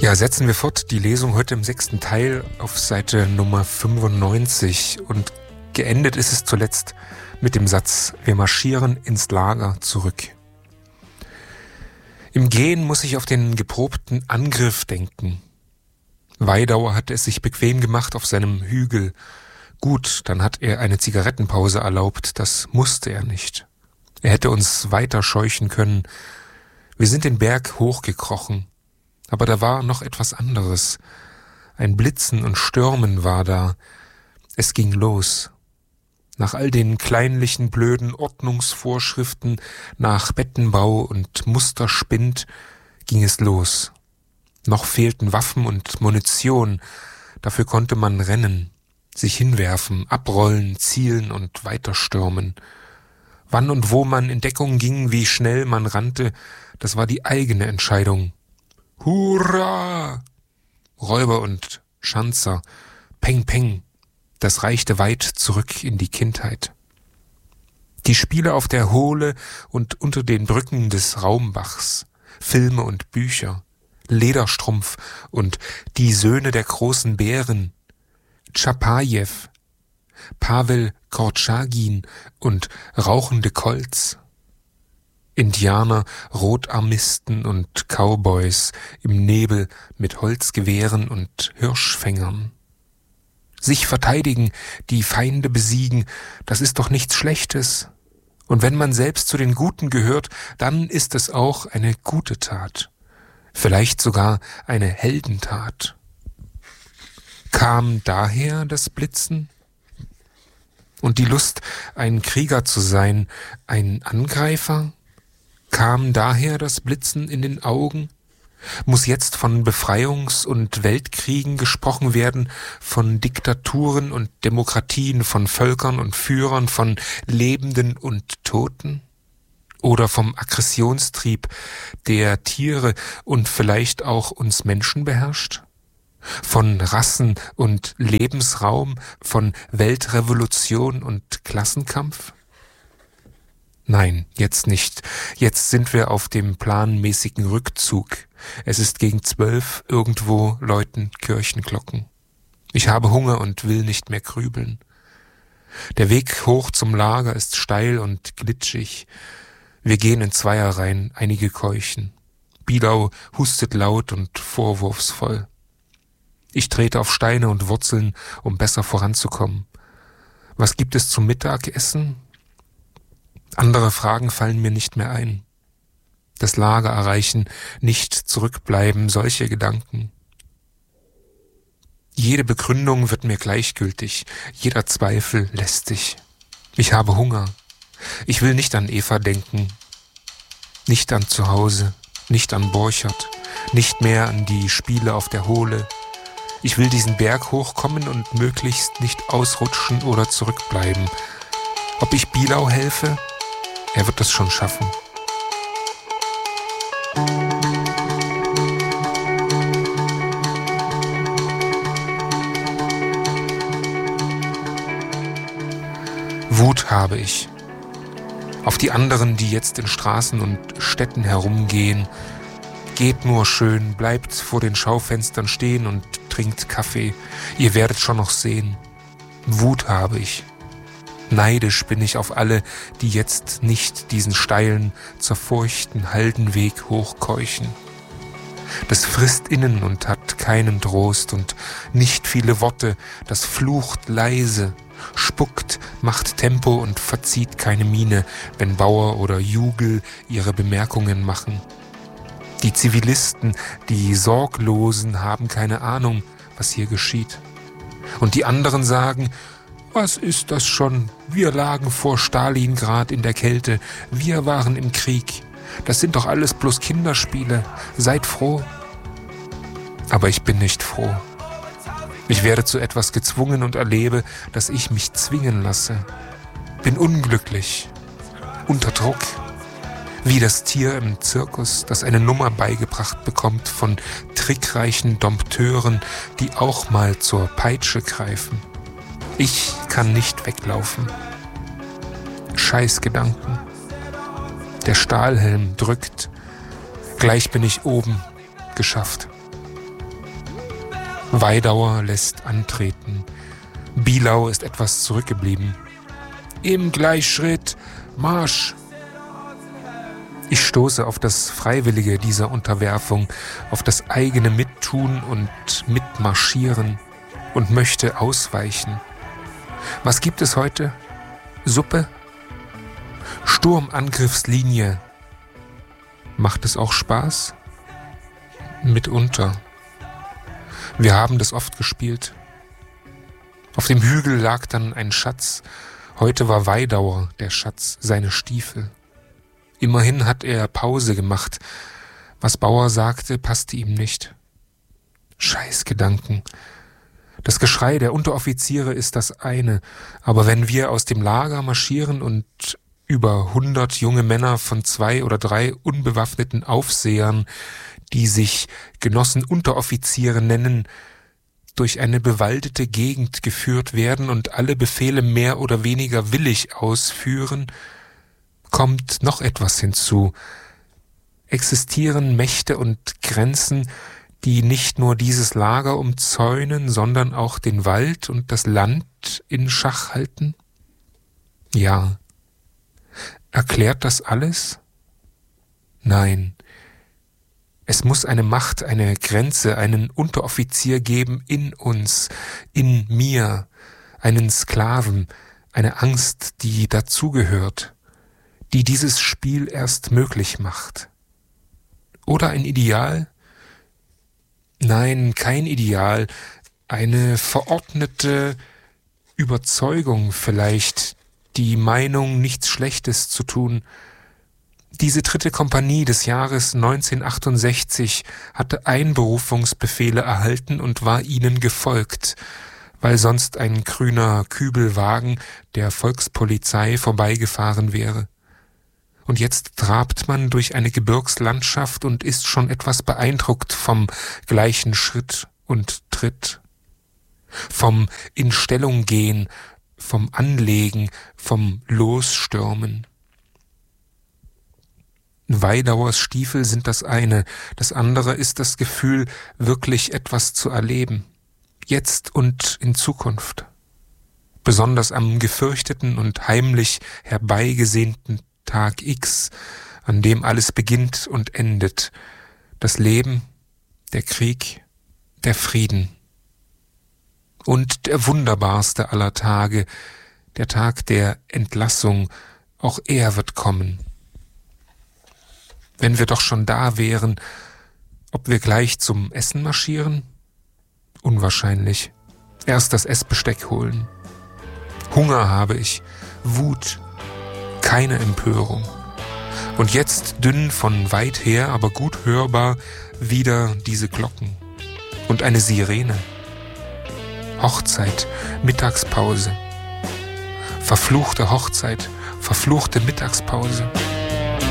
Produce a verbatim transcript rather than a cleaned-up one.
Ja, setzen wir fort die Lesung heute im sechsten Teil auf Seite Nummer fünfundneunzig und geendet ist es zuletzt mit dem Satz: Wir marschieren ins Lager zurück. Im Gehen muss ich auf den geprobten Angriff denken. Weidauer hatte es sich bequem gemacht auf seinem Hügel. Gut, dann hat er eine Zigarettenpause erlaubt, das musste er nicht. Er hätte uns weiter scheuchen können. Wir sind den Berg hochgekrochen. Aber da war noch etwas anderes. Ein Blitzen und Stürmen war da. Es ging los. Nach all den kleinlichen, blöden Ordnungsvorschriften, nach Bettenbau und Musterspind ging es los. Noch fehlten Waffen und Munition. Dafür konnte man rennen, sich hinwerfen, abrollen, zielen und weiterstürmen. Wann und wo man in Deckung ging, wie schnell man rannte, das war die eigene Entscheidung. Hurra! Räuber und Schanzer, Peng Peng, das reichte weit zurück in die Kindheit. Die Spiele auf der Hohle und unter den Brücken des Raumbachs, Filme und Bücher, Lederstrumpf und Die Söhne der großen Bären, Tschapajew, Pawel Kortschagin und Rauchende Colts, Indianer, Rotarmisten und Cowboys im Nebel mit Holzgewehren und Hirschfängern. Sich verteidigen, die Feinde besiegen, das ist doch nichts Schlechtes. Und wenn man selbst zu den Guten gehört, dann ist es auch eine gute Tat. Vielleicht sogar eine Heldentat. Kam daher das Blitzen? Und die Lust, ein Krieger zu sein, ein Angreifer? Kam daher das Blitzen in den Augen? Muss jetzt von Befreiungs- und Weltkriegen gesprochen werden, von Diktaturen und Demokratien, von Völkern und Führern, von Lebenden und Toten? Oder vom Aggressionstrieb, der Tiere und vielleicht auch uns Menschen beherrscht? Von Rassen und Lebensraum, von Weltrevolution und Klassenkampf? Nein, jetzt nicht. Jetzt sind wir auf dem planmäßigen Rückzug. Es ist gegen zwölf, irgendwo läuten Kirchenglocken. Ich habe Hunger und will nicht mehr grübeln. Der Weg hoch zum Lager ist steil und glitschig. Wir gehen in Zweierreihen, einige keuchen. Bielau hustet laut und vorwurfsvoll. Ich trete auf Steine und Wurzeln, um besser voranzukommen. Was gibt es zum Mittagessen? Andere Fragen fallen mir nicht mehr ein. Das Lager erreichen, nicht zurückbleiben, solche Gedanken. Jede Begründung wird mir gleichgültig, jeder Zweifel lästig. Ich habe Hunger. Ich will nicht an Eva denken, nicht an zu Hause, nicht an Borchert, nicht mehr an die Spiele auf der Hohle. Ich will diesen Berg hochkommen und möglichst nicht ausrutschen oder zurückbleiben. Ob ich Bielau helfe? Er wird das schon schaffen. Wut habe ich. Auf die anderen, die jetzt in Straßen und Städten herumgehen. Geht nur schön, bleibt vor den Schaufenstern stehen und trinkt Kaffee. Ihr werdet schon noch sehen. Wut habe ich. Neidisch bin ich auf alle, die jetzt nicht diesen steilen, zerfurchten Haldenweg hochkeuchen. Das frisst innen und hat keinen Trost und nicht viele Worte, das flucht leise, spuckt, macht Tempo und verzieht keine Miene, wenn Bauer oder Jugel ihre Bemerkungen machen. Die Zivilisten, die Sorglosen haben keine Ahnung, was hier geschieht. Und die anderen sagen: Was ist das schon? Wir lagen vor Stalingrad in der Kälte. Wir waren im Krieg. Das sind doch alles bloß Kinderspiele. Seid froh. Aber ich bin nicht froh. Ich werde zu etwas gezwungen und erlebe, dass ich mich zwingen lasse. Bin unglücklich. Unter Druck. Wie das Tier im Zirkus, das eine Nummer beigebracht bekommt von trickreichen Dompteuren, die auch mal zur Peitsche greifen. Ich kann nicht weglaufen. Scheißgedanken. Der Stahlhelm drückt. Gleich bin ich oben. Geschafft. Weidauer lässt antreten. Bielau ist etwas zurückgeblieben. Im Gleichschritt, Marsch! Ich stoße auf das Freiwillige dieser Unterwerfung, auf das eigene Mittun und Mitmarschieren und möchte ausweichen. Was gibt es heute? Suppe? Sturmangriffslinie. Macht es auch Spaß? Mitunter. Wir haben das oft gespielt. Auf dem Hügel lag dann ein Schatz. Heute war Weidauer der Schatz, seine Stiefel. Immerhin hat er Pause gemacht. Was Bauer sagte, passte ihm nicht. Scheißgedanken. Das Geschrei der Unteroffiziere ist das eine, aber wenn wir aus dem Lager marschieren und über hundert junge Männer von zwei oder drei unbewaffneten Aufsehern, die sich Genossen Unteroffiziere nennen, durch eine bewaldete Gegend geführt werden und alle Befehle mehr oder weniger willig ausführen, kommt noch etwas hinzu. Existieren Mächte und Grenzen, die nicht nur dieses Lager umzäunen, sondern auch den Wald und das Land in Schach halten? Ja. Erklärt das alles? Nein. Es muss eine Macht, eine Grenze, einen Unteroffizier geben in uns, in mir, einen Sklaven, eine Angst, die dazugehört, die dieses Spiel erst möglich macht. Oder ein Ideal? Nein, kein Ideal, eine verordnete Überzeugung vielleicht, die Meinung, nichts Schlechtes zu tun. Diese dritte Kompanie des Jahres neunzehnhundertachtundsechzig hatte Einberufungsbefehle erhalten und war ihnen gefolgt, weil sonst ein grüner Kübelwagen der Volkspolizei vorbeigefahren wäre. Und jetzt trabt man durch eine Gebirgslandschaft und ist schon etwas beeindruckt vom gleichen Schritt und Tritt, vom in Stellung gehen, vom Anlegen, vom Losstürmen. Weidauers Stiefel sind das eine, das andere ist das Gefühl, wirklich etwas zu erleben, jetzt und in Zukunft. Besonders am gefürchteten und heimlich herbeigesehnten Tag X, an dem alles beginnt und endet, das Leben, der Krieg, der Frieden. Und der wunderbarste aller Tage, der Tag der Entlassung, auch er wird kommen. Wenn wir doch schon da wären, ob wir gleich zum Essen marschieren? Unwahrscheinlich. Erst das Essbesteck holen. Hunger habe ich, Wut, keine Empörung. Und jetzt dünn von weit her, aber gut hörbar, wieder diese Glocken. Und eine Sirene. Hochzeit, Mittagspause. Verfluchte Hochzeit, verfluchte Mittagspause.